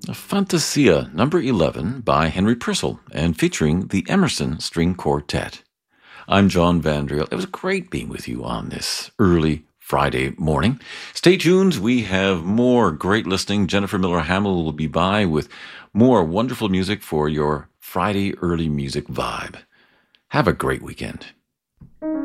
Fantasia number 11 by Henry Purcell and featuring the Emerson String Quartet. I'm John Vandriel. It was great being with you on this early Friday morning. Stay tuned. We have more great listening. Jennifer Miller Hamill will be by with more wonderful music for your Friday early music vibe. Have a great weekend.